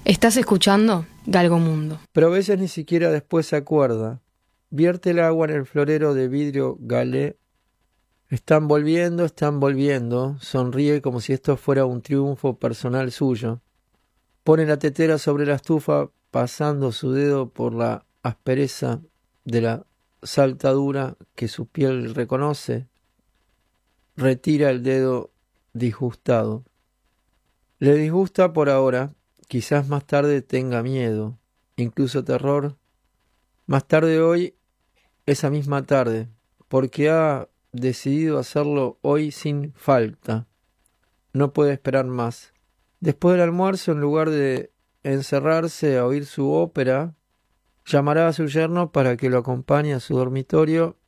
Estás escuchando Galgo Mundo. Pero a veces ni siquiera después se acuerda. Vierte el agua en el florero de vidrio galé. Están volviendo. Sonríe como si esto fuera un triunfo personal suyo. Pone la tetera sobre la estufa, pasando su dedo por la aspereza de la saltadura que su piel reconoce. Retira el dedo disgustado. Le disgusta por ahora. Quizás más tarde tenga miedo, incluso terror. Más tarde hoy, esa misma tarde, porque ha decidido hacerlo hoy sin falta. No puede esperar más. Después del almuerzo, en lugar de encerrarse a oír su ópera, llamará a su yerno para que lo acompañe a su dormitorio